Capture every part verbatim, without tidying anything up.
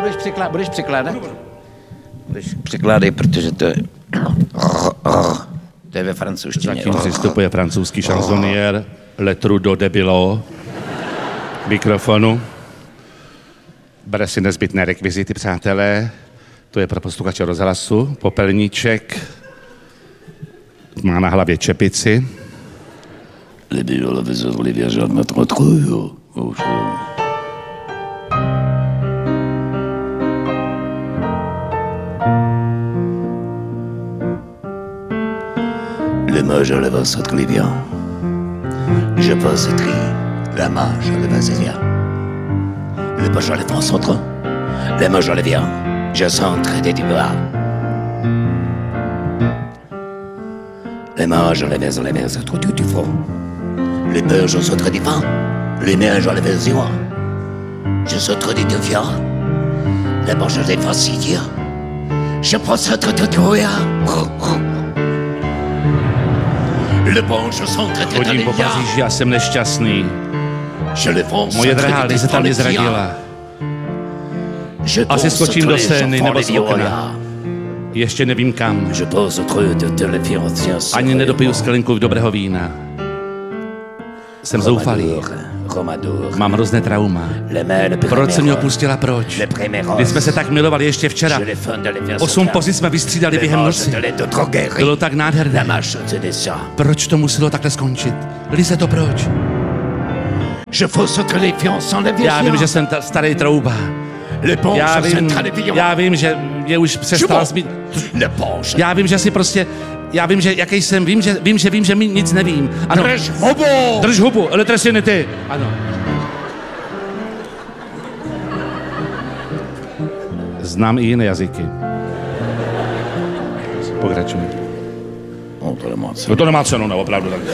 budeš překládat? Budeš překládat? Budeš překládej, protože to je... To je ve francouzštině. Zatím přistupuje francouzský šanzoniér Letru do debilo mikrofonu. Bere si nezbytné rekvizity, přátelé. To je pro posluchače rozhlasu. Popelníček. Má na hlavě čepici. Les billes les les vierges de notre trou. Les mages à la vase de Clivian. Je passe tri. La mage à la vaselia. Les mages à la France. Les mages à la viande. Je centre des débats. Les mages à la maison, les maisons, tout du fond. Les berges sont très différents. Les mages à la maison. Je suis très différent. Les mages des fastidieux. Je pense être très différent. Les banges sont très très Chodím po Paříži a jsem nešťastný. Moje drahá Lizeta mě zradila. Asi skočím do Seiny nebo z okna. Ještě nevím kam. Ani nedopiju skelinku dobrého vína. Jsem zoufalý. Mám hrozné trauma. Proč jsem mě opustila, proč? Když jsme se tak milovali ještě včera. Osm pozic jsme vystřídali během noci. Bylo tak nádherné. Proč to muselo takhle skončit? Lizeto, proč? Já vím, že jsem ta starý trouba. Já vím, já vím, že mě už přestal zmít. Já vím, že si prostě, já vím, že jaký jsem, vím, že vím, že vím, že mi nic nevím. Ano. Drž hubu! Drž hubu, elektrisity. Ano. Znám i jiné jazyky. Pokračuj. No, to nemá cenu. No to nemá cenu, no, opravdu. Tak.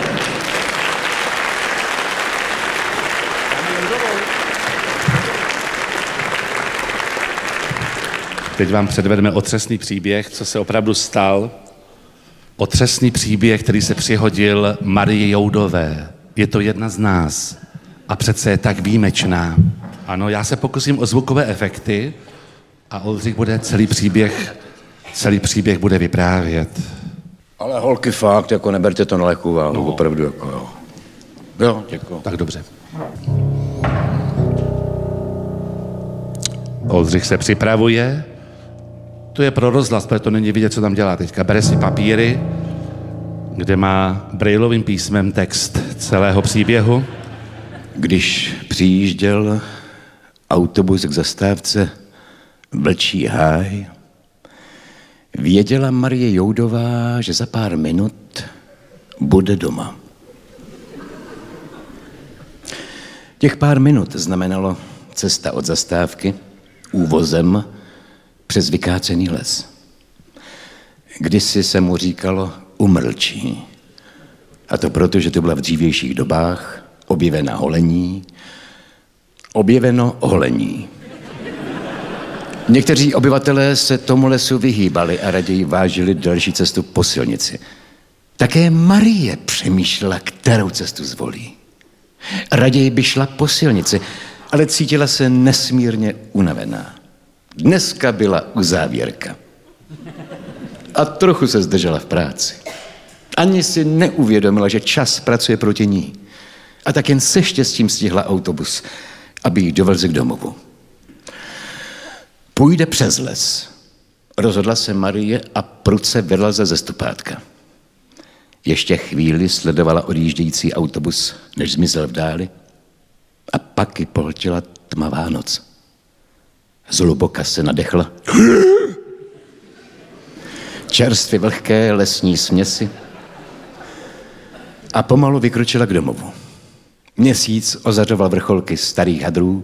Teď vám předvedeme otřesný příběh, co se opravdu stal. Otřesný příběh, který se přihodil Marii Joudové. Je to jedna z nás a přece je tak výjimečná. Ano, já se pokusím o zvukové efekty a Oldřich bude celý příběh, celý příběh bude vyprávět. Ale holky fakt, jako neberte to na lehkou váhu, no. Opravdu jako jo. Jo, děkuji. Tak dobře. Oldřich se připravuje. To je pro rozhlas, protože to není vidět, co tam dělá teďka. Bere si papíry, kde má brailovým písmem text celého příběhu. Když přijížděl autobus k zastávce Vlčí háj, věděla Marie Joudová, že za pár minut bude doma. Těch pár minut znamenalo cesta od zastávky úvozem přes vykácený les. Kdysi se mu říkalo Umrlčí. A to proto, že to byla v dřívějších dobách objevena holení, objeveno holení. Někteří obyvatelé se tomu lesu vyhýbali a raději vážili další cestu po silnici. Také Marie přemýšlela, kterou cestu zvolí. Raději by šla po silnici, ale cítila se nesmírně unavená. Dneska byla uzávěrka. A trochu se zdržela v práci. Ani si neuvědomila, že čas pracuje proti ní. A tak jen se štěstím stihla autobus, aby jí dovezl k domovu. Půjde přes les. Rozhodla se Marie a prudce vyleze ze stupátka. Ještě chvíli sledovala odjíždějící autobus, než zmizel v dáli. A pak ji pohltila tmavá noc. Zhluboka se nadechla. Čerstvě vlhké lesní směsi a pomalu vykročila k domovu. Měsíc ozařoval vrcholky starých hadrů,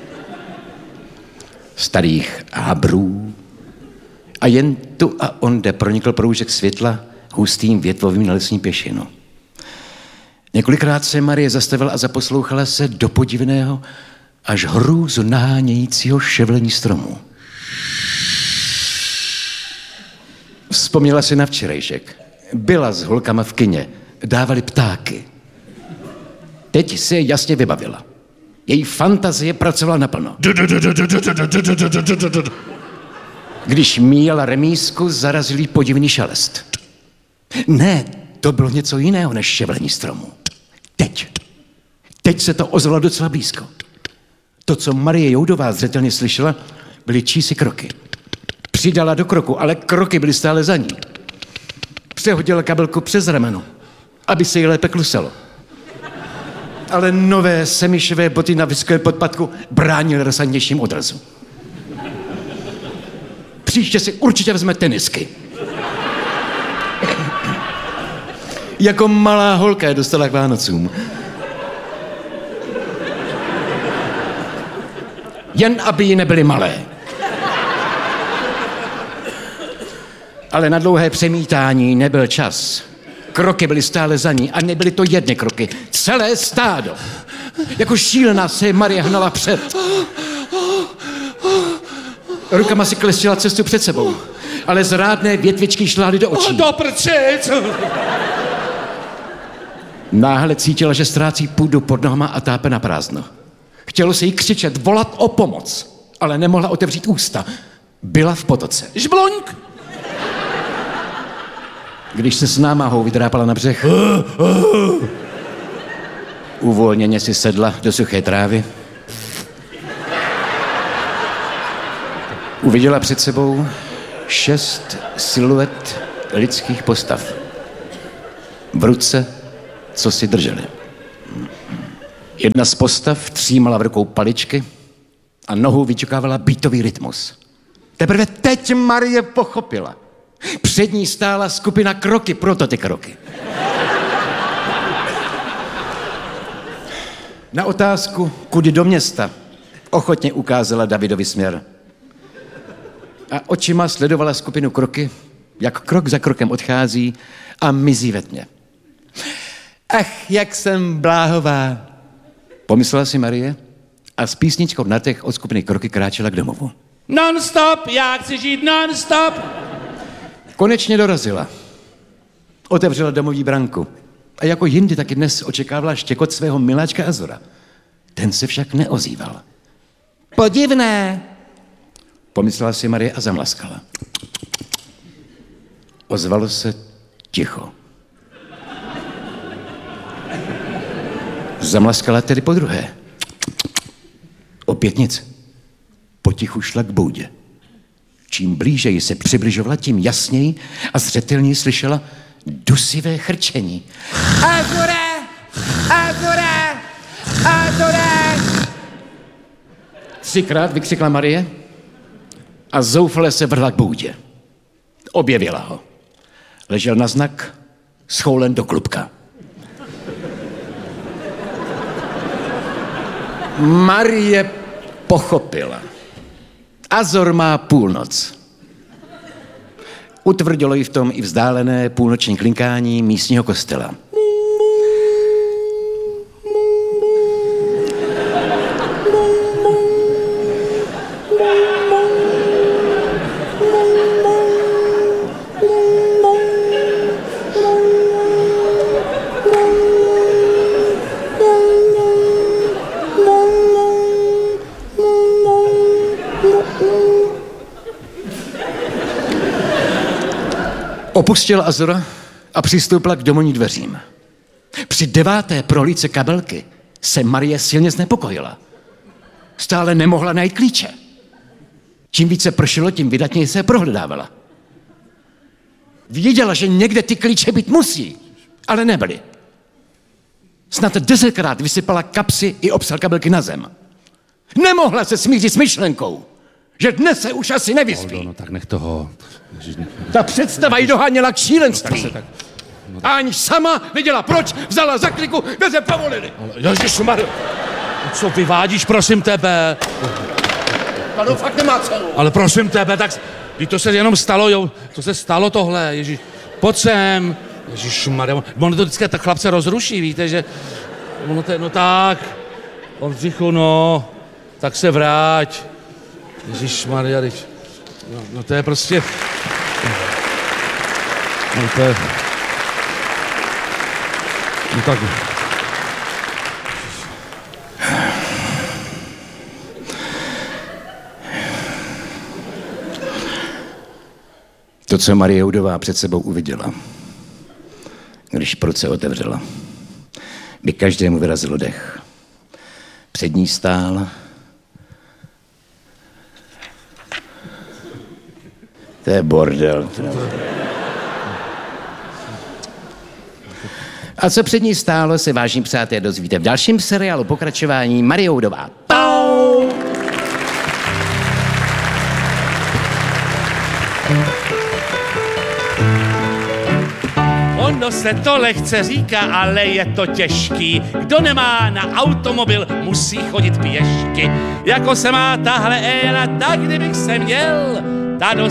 starých habrů a jen tu a onde pronikl proužek světla hustým větvovým na lesní pěšinu. Několikrát se Marie zastavila a zaposlouchala se do podivného až hrůzu nahánějícího ševlení stromů. Vzpomněla si na včerejšek. Byla s holkama v kině, dávali ptáky. Teď si je jasně vybavila. Její fantazie pracovala naplno. Když míjela remízku, zarazil jí podivný šelest. Ne, to bylo něco jiného než ševlení stromu. Teď. Teď se to ozvalo docela blízko. To, co Marie Joudová zřetelně slyšela, byly čísi kroky. Přidala do kroku, ale kroky byly stále za ní. Přehodila kabelku přes rameno, aby se jí lépe kluselo. Ale nové semišové boty na vysoké podpatku bránily razantnějším odrazu. Příště si určitě vezme tenisky. Jako malá holka je dostala k Vánocům. Jen aby jí nebyly malé. Ale na dlouhé přemítání nebyl čas. Kroky byly stále za ní a nebyly to jedny kroky. Celé stádo. Jako šílená se Marie hnala před. Rukama si klestila cestu před sebou, ale zrádné větvičky šlály do očí. Do prčic! Náhle cítila, že ztrácí půdu pod nohama a tápe na prázdno. Chtělo se jí křičet, volat o pomoc, ale nemohla otevřít ústa. Byla v potoce. Žbloňk! Když se s námahou vydrápala na břeh, uvolněně si sedla do suché trávy. Uviděla před sebou šest siluet lidských postav. V ruce, co si drželi. Jedna z postav třímala v rukou paličky a nohou vyčukávala beatový rytmus. Teprve teď Marie pochopila. Před ní stála skupina Kroky, proto ty kroky. Na otázku, kudy do města, ochotně ukázala Davidovi směr. A očima sledovala skupinu Kroky, jak krok za krokem odchází a mizí ve tmě. Ach, jak jsem bláhová, pomyslela si Marie a s písničkou na těch od skupiny Kroky kráčela k domovu. Non-stop, já chci žít non-stop. Konečně dorazila. Otevřela domovní branku. A jako jindy, taky dnes očekávala štěkot svého miláčka Azora. Ten se však neozýval. Podivné, pomyslela si Marie a zamlaskala. Ozvalo se ticho. Zamlaskala tedy podruhé. Opět nic. Potichu šla k boudě. Čím blíže se přibližovala, tím jasněji a zřetelněji slyšela dusivé chrčení. Azore! Azore! Azore! Třikrát vykřikla Marie a zoufale se vrhla k boudě. Objevila ho. Ležel na znak, schoulen do klubka. Marie pochopila. Azor má půlnoc. Utvrdilo jí v tom i vzdálené půlnoční klinkání místního kostela. Opustila Azora a přistoupila k domovním dveřím. Při deváté prohlídce kabelky se Marie silně znepokojila. Stále nemohla najít klíče. Čím více pršelo, tím vydatněji se prohledávala. Věděla, že někde ty klíče být musí, ale nebyly. Snad desetkrát vysypala kapsy i obsah kabelky na zem. Nemohla se smířit s myšlenkou, že dnes se už asi nevyspí. Oldo, no tak nech toho. Ježiš, ne... Ta představa jí doháněla k šílenství. No, tak... no, A aniž sama věděla proč, vzala za kliku, kde se povolili. Ježišmar, co vyvádíš, prosím tebe? Ale fakt nemá cenu. Ale prosím tebe, tak když to se jenom stalo, jo, to se stalo tohle, Ježíš, pojď sem. Ježišmar, ono to vždycky tak chlapce rozruší, víte, že ono to, no tak, on říchu, no, tak se vrať. Ježišmarja, no, no to je prostě, no to je, no tak, To, co Marie Joudová před sebou uviděla, když pruce otevřela, by každému vyrazilo dech. Před ní stál to je bordel. A co před ní stálo, se vážní přátelé dozvíte v dalším seriálu pokračování Marie Joudová. Pau! Ono se to lehce říká, ale je to těžký. Kdo nemá na automobil, musí chodit pěšky. Jako se má tahle éra, tak kdybych se měl, ta do